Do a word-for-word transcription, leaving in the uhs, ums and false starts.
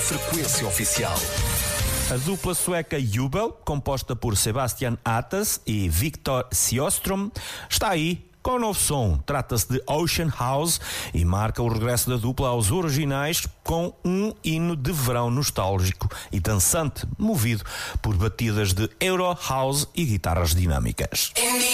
Frequência Oficial. A dupla sueca Jubel, composta por Sebastian Atas e Viktor Sjöström, está aí com um novo som. Trata-se de Ocean House e marca o regresso da dupla aos originais com um hino de verão nostálgico e dançante, movido por batidas de Euro House e guitarras dinâmicas.